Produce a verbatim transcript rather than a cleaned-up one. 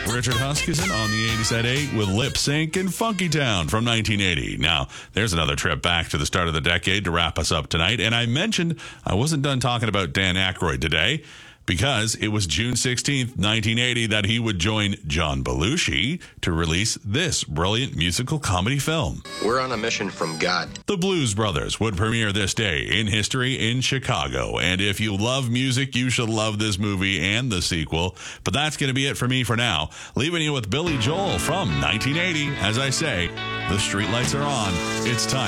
Richard Huskisson on the eighty-seven point eight with Lip Sync and Funky Town from nineteen eighty. Now, there's another trip back to the start of the decade to wrap us up tonight. And I mentioned I wasn't done talking about Dan Aykroyd today, because it was June sixteenth, nineteen eighty, that he would join John Belushi to release this brilliant musical comedy film. We're on a mission from God. The Blues Brothers would premiere this day in history in Chicago. And if you love music, you should love this movie and the sequel. But that's going to be it for me for now. Leaving you with Billy Joel from nineteen eighty. As I say, the streetlights are on. It's time.